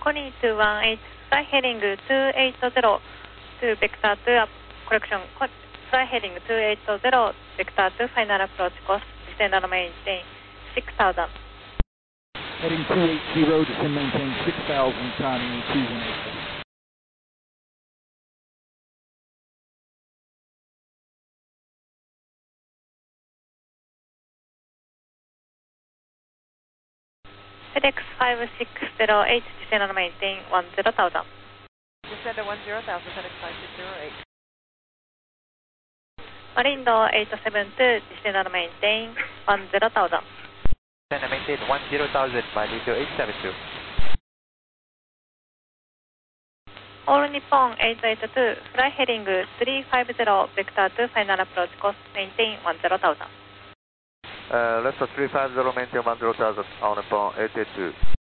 Connie 218, fly heading 280 to vector 2 correction, fly heading 280 vector 2 final approach course, descend and maintain 6000. Heading 280, descend maintain 6000, timing 218. FedEx 5608, descend and maintain 10,000. Descend 10,000, FedEx 5608. Marindo 872, descend and maintain 10,000. Descend and maintain 10,000, Marindo 872. All Nippon 882, fly heading 350 vector 2 final approach course, maintain 10,000. Left 350, maintain 10,000, All Nippon 882.